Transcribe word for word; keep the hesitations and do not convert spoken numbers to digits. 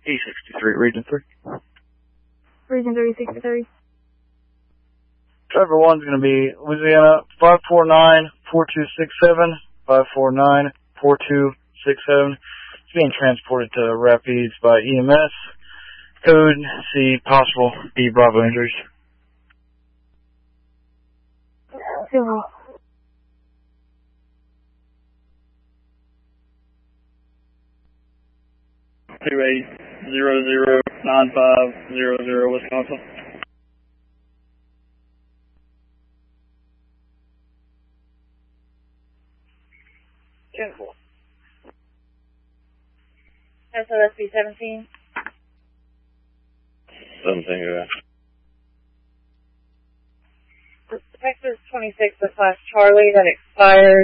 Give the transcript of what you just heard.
E sixty-three, Region three. Region three, sixty-three. Driver one's going to be Louisiana five four nine, four two six seven, five four nine, four two six seven. It's being transported to Rapides by E M S. Code C, possible B Bravo injuries. Civil. two eight zero zero nine five zero zero, Wisconsin. ten four. S O S B seventeen. seventeen, yeah. Texas twenty-six slash Charlie that expired